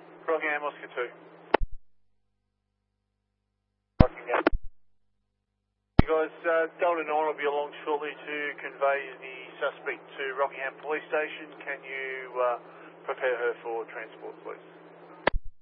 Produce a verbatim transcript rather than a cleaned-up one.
Rockingham, Oscar two. Rockingham. You guys, uh, Delta nine will be along shortly to convey the suspect to Rockingham Police Station. Can you uh, prepare her for transport, please?